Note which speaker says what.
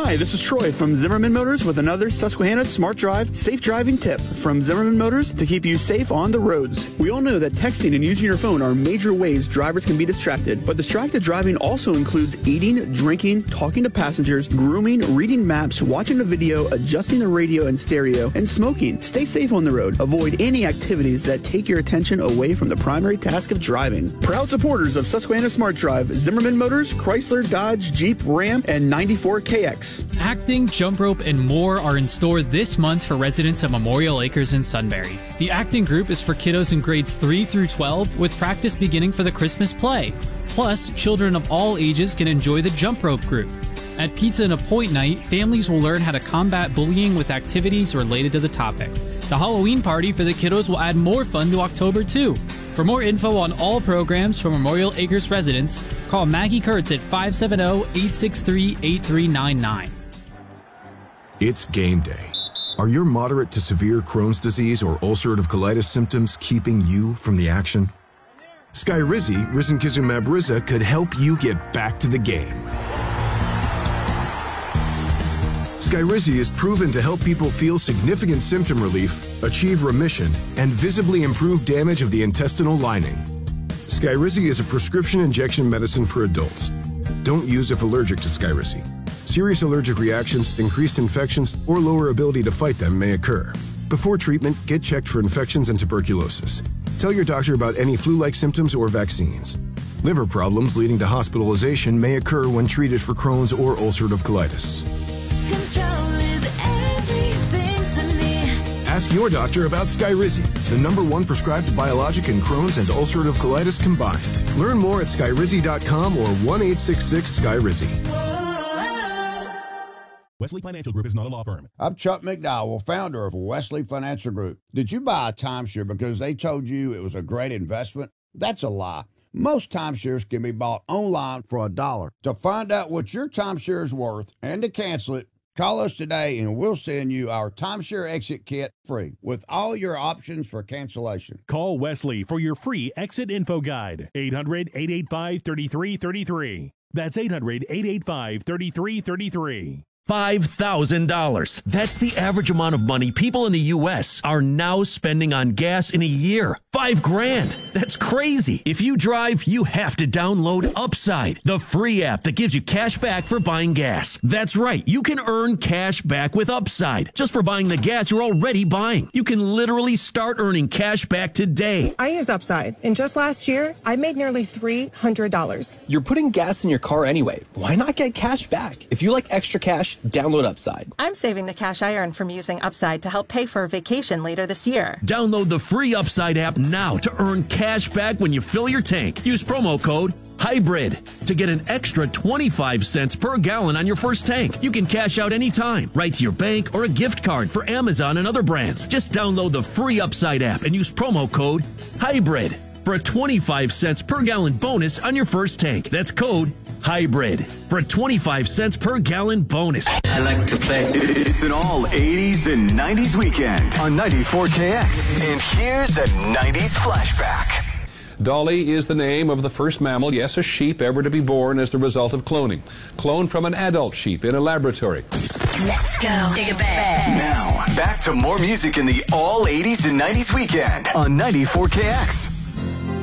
Speaker 1: Hi, this is Troy from Zimmerman Motors with another Susquehanna Smart Drive safe driving tip from Zimmerman Motors to keep you safe on the roads. We all know that texting and using your phone are major ways drivers can be distracted, but distracted driving also includes eating, drinking, talking to passengers, grooming, reading maps, watching a video, adjusting the radio and stereo, and smoking. Stay safe on the road. Avoid any activities that take your attention away from the primary task of driving. Proud supporters of Susquehanna Smart Drive, Zimmerman Motors, Chrysler, Dodge, Jeep, Ram, and 94KX.
Speaker 2: Acting, jump rope, and more are in store this month for residents of Memorial Acres and Sunbury. The acting group is for kiddos in grades 3 through 12 with practice beginning for the Christmas play. Plus, children of all ages can enjoy the jump rope group. At Pizza and a Point Night, families will learn how to combat bullying with activities related to the topic. The Halloween party for the kiddos will add more fun to October, too. For more info on all programs for Memorial Acres residents, call Maggie Kurtz at 570-863-8399.
Speaker 3: It's game day. Are your moderate to severe Crohn's disease or ulcerative colitis symptoms keeping you from the action? Skyrizi, risankizumab Riza, could help you get back to the game. Skyrizi is proven to help people feel significant symptom relief, achieve remission, and visibly improve damage of the intestinal lining. Skyrizi is a prescription injection medicine for adults. Don't use if allergic to Skyrizi. Serious allergic reactions, increased infections, or lower ability to fight them may occur. Before treatment, get checked for infections and tuberculosis. Tell your doctor about any flu-like symptoms or vaccines. Liver problems leading to hospitalization may occur when treated for Crohn's or ulcerative colitis.
Speaker 4: Control is everything to me.
Speaker 3: Ask your doctor about Skyrizi, the #1 prescribed biologic in Crohn's and ulcerative colitis combined. Learn more at skyrizi.com or 1-866-SKYRIZI.
Speaker 5: Wesley Financial Group is not a law firm.
Speaker 6: I'm Chuck McDowell, founder of Wesley Financial Group. Did you buy a timeshare because they told you it was a great investment? That's a lie. Most timeshares can be bought online for $1. To find out what your timeshare is worth and to cancel it, call us today and we'll send you our timeshare exit kit free with all your options for cancellation.
Speaker 5: Call Wesley for your free exit info guide. 800-885-3333. That's 800-885-3333.
Speaker 7: $5,000. That's the average amount of money people in the U.S. are now spending on gas in a year. $5,000. That's crazy. If you drive, you have to download Upside, the free app that gives you cash back for buying gas. That's right. You can earn cash back with Upside just for buying the gas you're already buying. You can literally start earning cash back today.
Speaker 8: I use Upside, and just last year, I made nearly $300.
Speaker 9: You're putting gas in your car anyway. Why not get cash back? If you like extra cash, download Upside.
Speaker 10: I'm saving the cash I earn from using Upside to help pay for a vacation later this year.
Speaker 7: Download the free Upside app now to earn cash back when you fill your tank. Use promo code HYBRID to get an extra 25 cents per gallon on your first tank. You can cash out anytime, right to your bank or a gift card for Amazon and other brands. Just download the free Upside app and use promo code HYBRID for a 25 cents per gallon bonus on your first tank. That's code HYBRID for a 25 cents per gallon bonus.
Speaker 11: I like to play. It's an all 80s and 90s weekend on 94KX. And here's a 90s flashback.
Speaker 12: Dolly is the name of the first mammal, yes, a sheep, ever to be born as the result of cloning. Cloned from an adult sheep in a laboratory.
Speaker 4: Let's go. Take it back.
Speaker 11: Now, back to more music in the all 80s and 90s weekend on 94KX.